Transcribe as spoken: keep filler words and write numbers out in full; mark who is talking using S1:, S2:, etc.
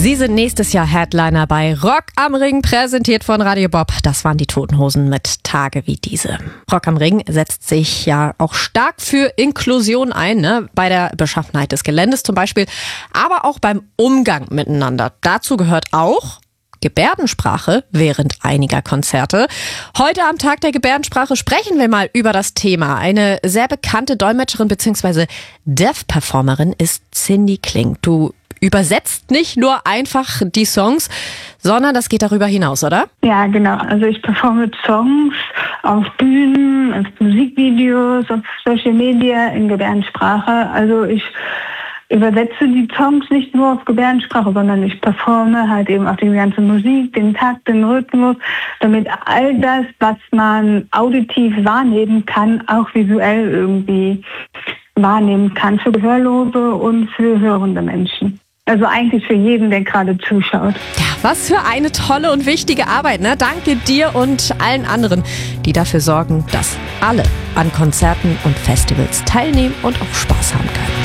S1: Sie sind nächstes Jahr Headliner bei Rock am Ring, präsentiert von Radio Bob. Das waren die Toten Hosen mit Tage wie diese. Rock am Ring setzt sich ja auch stark für Inklusion ein, ne? Bei der Beschaffenheit des Geländes zum Beispiel, aber auch beim Umgang miteinander. Dazu gehört auch Gebärdensprache während einiger Konzerte. Heute am Tag der Gebärdensprache sprechen wir mal über das Thema. Eine sehr bekannte Dolmetscherin bzw. Deaf-Performerin ist Cindy Kling. Du übersetzt nicht nur einfach die Songs, sondern das geht darüber hinaus, oder?
S2: Ja, genau. Also ich performe Songs auf Bühnen, auf Musikvideos, auf Social Media in Gebärdensprache. Also ich übersetze die Songs nicht nur auf Gebärdensprache, sondern ich performe halt eben auch die ganze Musik, den Takt, den Rhythmus, damit all das, was man auditiv wahrnehmen kann, auch visuell irgendwie wahrnehmen kann, für Gehörlose und für hörende Menschen. Also eigentlich für jeden, der gerade zuschaut.
S1: Ja, was für eine tolle und wichtige Arbeit, ne? Danke dir und allen anderen, die dafür sorgen, dass alle an Konzerten und Festivals teilnehmen und auch Spaß haben können.